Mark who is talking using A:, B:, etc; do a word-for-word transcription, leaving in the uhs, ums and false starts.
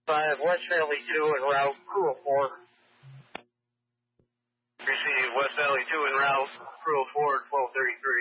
A: five, West Valley two en route, crew of four.
B: Receive West Valley two en route, crew of four, twelve thirty-three.